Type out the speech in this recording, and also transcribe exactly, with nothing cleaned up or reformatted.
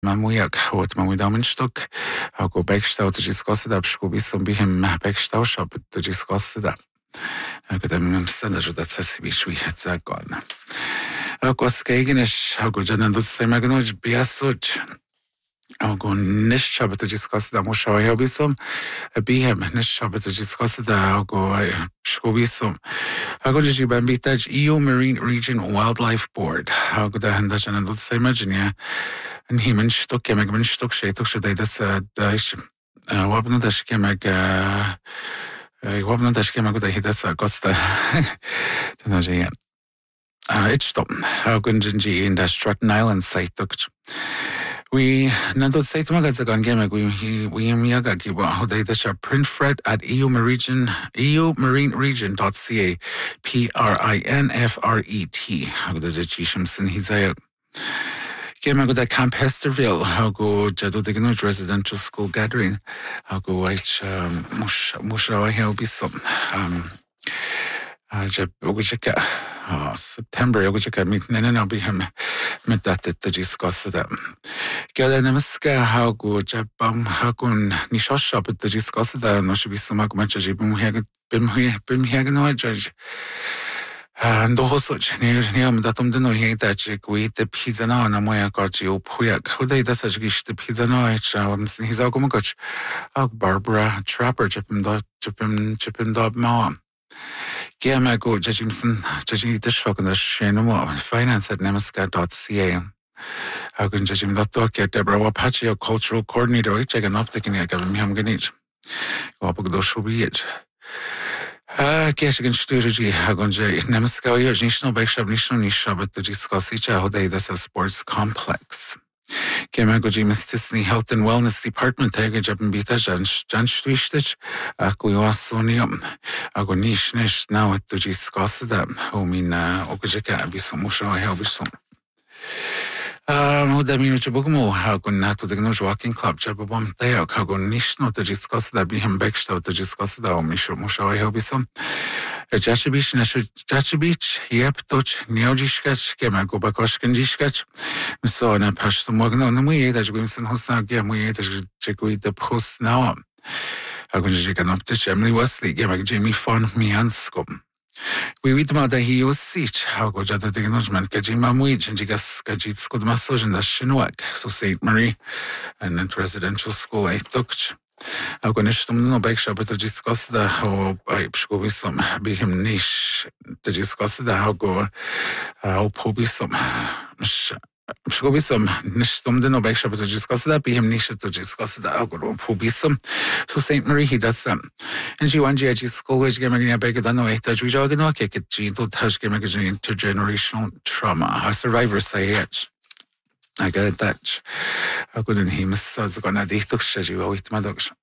Mamújak, volt mamúj daminstok, ako bekstał to dziskosida, przykubisom bihem bekstał shop to dziskosida. Ako da mi sada, że da cesi biču ich zakon. Ako skejginiš, ako džanan dut se magnuč biasuč, ako nišća to dziskosida mušao jebisom, bihem nišća to dziskosida, ako przykubisom. Ako dži bambitač E U Marine Region Wildlife Board, ako da handa džanan dut se imaginja, Ní minstok, ke meg minstok sétok se dai das da is wabna das ke meg wabna das ke meg da hidas costa da je it's stop how gunji in the Stratton Island site tok we nando site maga zagan ke meg we we miaga ki ba ho dai das print fred at E U Marine E U Marine Region dot C A P R I N F R E T how da chisham sin hizaya Came I go to Camp Hesterville, I'll go Jado Dignoj residential school gathering. I'll go watch um mush mush I will be some um uh Ogujaka uh September Ogujaka meet and I'll be him met that to discuss that. Gala Namaska how go Jabam Hakun Nishosha but to discuss that no should be some much as bim hagen bim bim hagen no judge. And also, near near that um deno he that we the pizza na na moja koci upujak. Hodej da sač gish the pizza na ich um he's all going koch. Barbara Trapper chipim da chipim chipim da ma. Gema go Jimson judging the shock and the shenamo finance at nemaska dot C A. How can judging that talk at Deborah Wapachi, a cultural coordinator, which I can not take in a gavin him ganich. Go up with those should be it. Uh, Keshigan strategy, Hagonje, Nemaskaya, Nishno Bekshab, Nishno Nisha, but the Jiskosicha, Hodei, that's a sports complex. Kemagoji Mistisni Health and Wellness Department, Tagaj and Bita Jan Stwistich, Akuasonium, Agonish Nish, now at the Jiskosidam, whom in Okajaka, Abisomusha, Helbison. Um, da mi uče bogmo, ako na to degnož walking club, če pa bom tejo, kako nišno te jiskosi da bihem bekštav te jiskosi da omišo mušao jeho bisom. Čače bič, našo čače bič, jeb toč, neođiškač, kema goba košken džiškač. So ne paš to mogno, no mu jedač, gojim sen hosna, gja mu jedač, če goji da posnao. Ako nje kan opteč, Emily Wesley, kema Jamie Fon Mianskom. We read about that he was sick. How go to the acknowledgement? Kajima Muich and Jigas Kajits could massage in the Shinwak, so Saint Marie, and then residential school I took. How go Nishtum no bake shop at the Jiskosta, how I should be some be him niche, the Jiskosta, how go, how poby some. Przygobisom, nishtum deno bekša, pa jiskosida, bihem nisha to jiskosida, agoro pubisum. So Saint Marie, he does some. And she one G school, which gave me a bag of no eight, which I can walk it, she told Touch gave me intergenerational trauma. A survivor say it. I got a Dutch. I couldn't hear my son's gonna dicht, she will eat my dogs.